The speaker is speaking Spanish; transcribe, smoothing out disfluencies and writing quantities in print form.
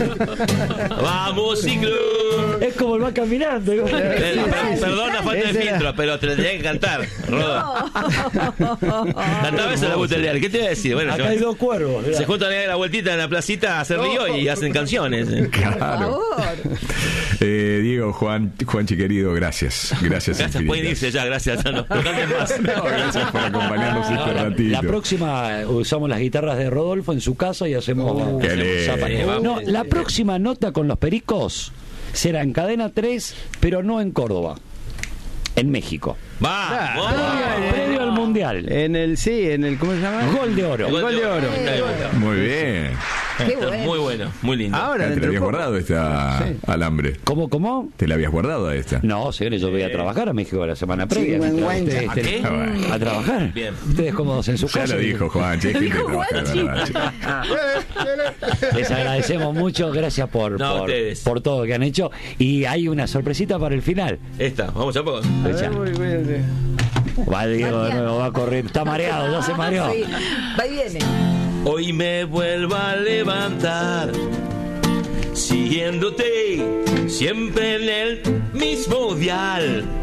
Vamos, ciclo. Es como él va caminando. Perdona, falta de filtro, pero te lo tenía que cantar, Rodo. Cantaba eso en la Butelear. ¿Qué te iba a decir? Bueno, acá hay dos cuervos. Se juntan a dar la vueltita en la placita a hacer lío y hacen canciones. Claro. Diego, Juanchi querido, gracias. Gracias, pueden irse ya, gracias. No canten más. No, gracias por acompañarnos este ratito. La próxima usamos las guitarras de Rodolfo en su casa y hacemos zapateo. No, la próxima nota con los Pericos será en Cadena 3, pero no en Córdoba, en México. Previo al Mundial. En el ¿cómo se llama? Gol de Oro. Gol de Oro. Muy bien. Qué bueno. Muy bueno, muy lindo. Ahora, ¿Te la habías guardado esta alambre? ¿Cómo? ¿Te la habías guardado a esta? No, señores, yo voy a trabajar a México la semana previa. ¿A qué? ¿A trabajar? Bien. Ustedes cómodos en su Ya casa. lo dijo Juanchi, hay gente que trabaja, ¿verdad? Les agradecemos mucho, gracias por todo lo que han hecho. Y hay una sorpresita para el final. Esta, vamos a poco. Va Diego de nuevo, va a correr. Está mareado, ya se mareó. Sí. Va y viene. Hoy me vuelvo a levantar siguiéndote siempre en el mismo dial.